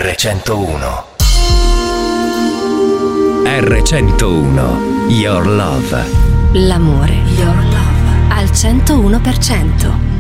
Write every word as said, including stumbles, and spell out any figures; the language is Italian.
erre centouno. erre centouno, Your Love. L'amore, Your Love, al centouno per cento.